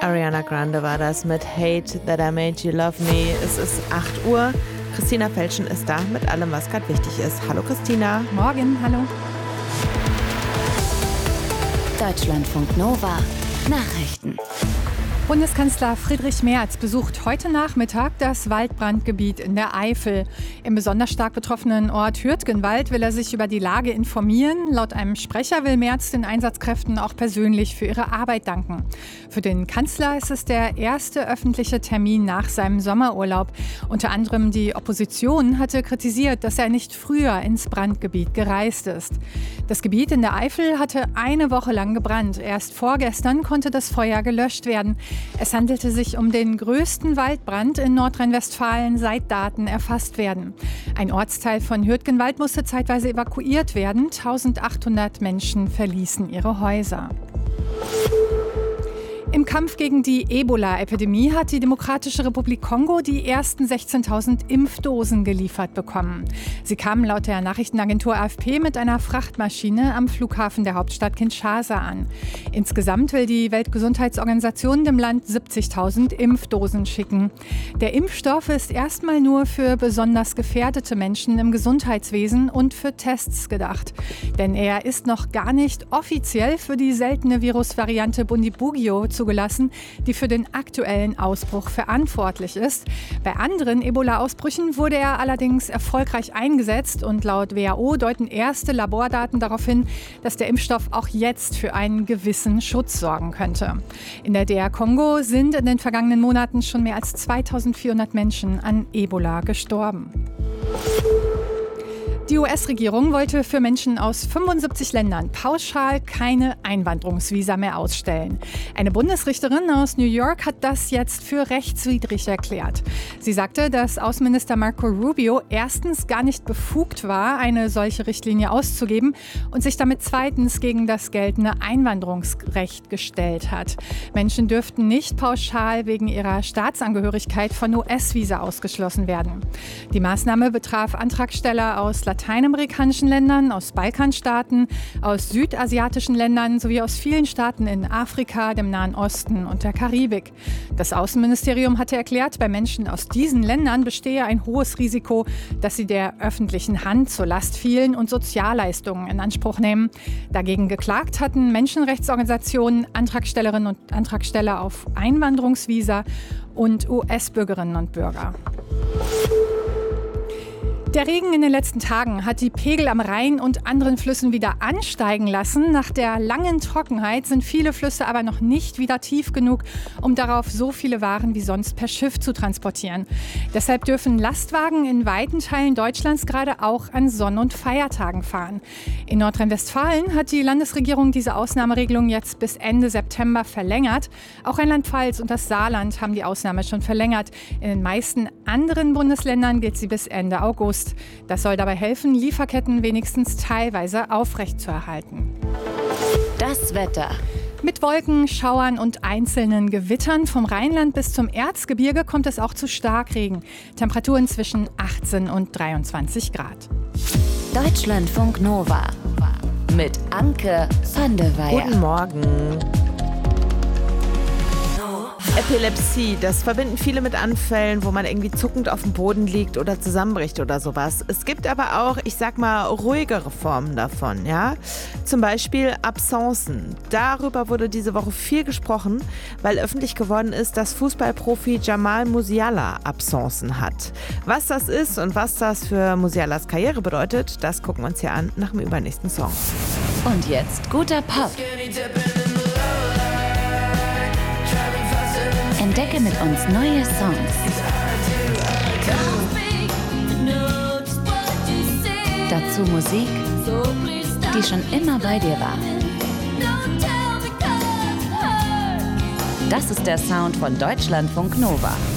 Ariana Grande war das mit Hate That I Made You Love Me. Es ist 8 Uhr. Christina Felschen ist da mit allem, was gerade wichtig ist. Hallo Christina. Morgen, hallo. Deutschlandfunk Nova. Nachrichten. Bundeskanzler Friedrich Merz besucht heute Nachmittag das Waldbrandgebiet in der Eifel. Im besonders stark betroffenen Ort Hürtgenwald will er sich über die Lage informieren. Laut einem Sprecher will Merz den Einsatzkräften auch persönlich für ihre Arbeit danken. Für den Kanzler ist es der erste öffentliche Termin nach seinem Sommerurlaub. Unter anderem die Opposition hatte kritisiert, dass er nicht früher ins Brandgebiet gereist ist. Das Gebiet in der Eifel hatte eine Woche lang gebrannt. Erst vorgestern konnte das Feuer gelöscht werden. Es handelte sich um den größten Waldbrand in Nordrhein-Westfalen seit Daten erfasst werden. Ein Ortsteil von Hürtgenwald musste zeitweise evakuiert werden. 1800 Menschen verließen ihre Häuser. Im Kampf gegen die Ebola-Epidemie hat die Demokratische Republik Kongo die ersten 16.000 Impfdosen geliefert bekommen. Sie kamen laut der Nachrichtenagentur AFP mit einer Frachtmaschine am Flughafen der Hauptstadt Kinshasa an. Insgesamt will die Weltgesundheitsorganisation dem Land 70.000 Impfdosen schicken. Der Impfstoff ist erstmal nur für besonders gefährdete Menschen im Gesundheitswesen und für Tests gedacht. Denn er ist noch gar nicht offiziell für die seltene Virusvariante Bundibugyo zugelassen, die für den aktuellen Ausbruch verantwortlich ist. Bei anderen Ebola-Ausbrüchen wurde er allerdings erfolgreich eingesetzt und laut WHO deuten erste Labordaten darauf hin, dass der Impfstoff auch jetzt für einen gewissen Schutz sorgen könnte. In der DR Kongo sind in den vergangenen Monaten schon mehr als 2400 Menschen an Ebola gestorben. Die US-Regierung wollte für Menschen aus 75 Ländern pauschal keine Einwanderungsvisa mehr ausstellen. Eine Bundesrichterin aus New York hat das jetzt für rechtswidrig erklärt. Sie sagte, dass Außenminister Marco Rubio erstens gar nicht befugt war, eine solche Richtlinie auszugeben und sich damit zweitens gegen das geltende Einwanderungsrecht gestellt hat. Menschen dürften nicht pauschal wegen ihrer Staatsangehörigkeit von US-Visa ausgeschlossen werden. Die Maßnahme betraf Antragsteller aus lateinamerikanischen Ländern, aus Balkanstaaten, aus südasiatischen Ländern sowie aus vielen Staaten in Afrika, dem Nahen Osten und der Karibik. Das Außenministerium hatte erklärt, bei Menschen aus diesen Ländern bestehe ein hohes Risiko, dass sie der öffentlichen Hand zur Last fielen und Sozialleistungen in Anspruch nehmen. Dagegen geklagt hatten Menschenrechtsorganisationen, Antragstellerinnen und Antragsteller auf Einwanderungsvisa und US-Bürgerinnen und Bürger. Der Regen in den letzten Tagen hat die Pegel am Rhein und anderen Flüssen wieder ansteigen lassen. Nach der langen Trockenheit sind viele Flüsse aber noch nicht wieder tief genug, um darauf so viele Waren wie sonst per Schiff zu transportieren. Deshalb dürfen Lastwagen in weiten Teilen Deutschlands gerade auch an Sonn- und Feiertagen fahren. In Nordrhein-Westfalen hat die Landesregierung diese Ausnahmeregelung jetzt bis Ende September verlängert. Auch Rheinland-Pfalz und das Saarland haben die Ausnahme schon verlängert. In den meisten anderen Bundesländern gilt sie bis Ende August. Das soll dabei helfen, Lieferketten wenigstens teilweise aufrechtzuerhalten. Das Wetter. Mit Wolken, Schauern und einzelnen Gewittern vom Rheinland bis zum Erzgebirge kommt es auch zu Starkregen. Temperaturen zwischen 18 und 23 Grad. Deutschlandfunk Nova. Mit Anke van der Weyer. Guten Morgen. Epilepsie, das verbinden viele mit Anfällen, wo man irgendwie zuckend auf dem Boden liegt oder zusammenbricht oder sowas. Es gibt aber auch, ich sag mal, ruhigere Formen davon, ja. Zum Beispiel Absencen. Darüber wurde diese Woche viel gesprochen, weil öffentlich geworden ist, dass Fußballprofi Jamal Musiala Absencen hat. Was das ist und was das für Musialas Karriere bedeutet, das gucken wir uns hier an nach dem übernächsten Song. Und jetzt guter Pop. Entdecke mit uns neue Songs. Dazu Musik, die schon immer bei dir war. Das ist der Sound von Deutschlandfunk Nova.